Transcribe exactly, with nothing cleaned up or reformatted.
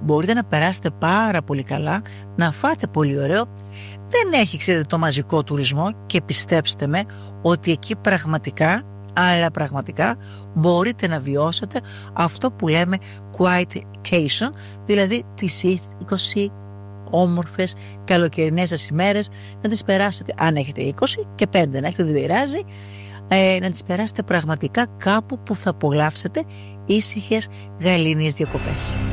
μπορείτε να περάσετε πάρα πολύ καλά, να φάτε πολύ ωραίο. Δεν έχει, ξέρετε, το μαζικό τουρισμό και πιστέψτε με ότι εκεί πραγματικά, αλλά πραγματικά μπορείτε να βιώσετε αυτό που λέμε quietcation, δηλαδή τις είκοσι όμορφες καλοκαιρινές σας ημέρες να τις περάσετε, αν έχετε είκοσι και πέντε να έχετε, δεν πειράζει, ε, να τις περάσετε πραγματικά κάπου που θα απολαύσετε ήσυχες γαλήνιες διακοπές.